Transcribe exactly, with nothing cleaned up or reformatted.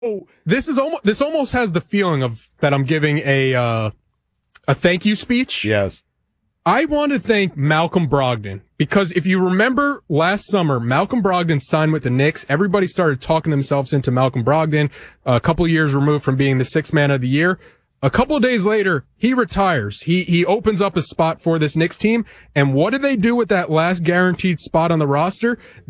Oh, this is almost this almost has the feeling of that I'm giving a uh, a thank you speech. Yes. I want to thank Malcolm Brogdon because if you remember last summer, Malcolm Brogdon signed with the Knicks. Everybody started talking themselves into Malcolm Brogdon, a couple years removed from being the sixth man of the year. A couple of days later, he retires. He he opens up a spot for this Knicks team. And what did they do with that last guaranteed spot on the roster?